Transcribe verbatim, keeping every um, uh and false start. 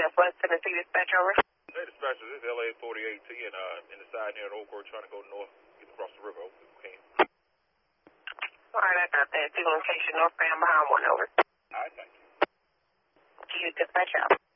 West Tennessee dispatch over. Hey, dispatcher, this is L A forty-eight T and uh, in the side near the Oak Court trying to go north, get across the river. Okay. All right, I got that. Two location northbound behind one over. All right, thank you. You dispatch out.